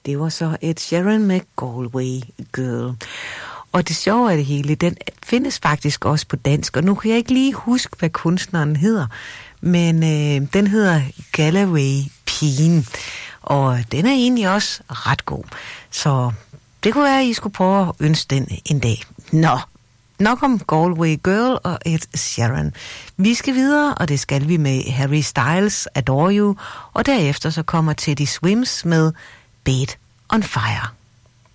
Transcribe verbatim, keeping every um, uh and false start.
Det var så Ed Sheeran med Galway Girl. Og det sjove af det hele, den findes faktisk også på dansk, og nu kan jeg ikke lige huske, hvad kunstneren hedder, men øh, den hedder Galway Pigen, og den er egentlig også ret god. Så det kunne være, at I skulle prøve at ønske den en dag. Nå, nok om Galway Girl og Ed Sheeran. Vi skal videre, og det skal vi med Harry Styles, Adore You, og derefter så kommer Teddy Swims med Bed on Fire.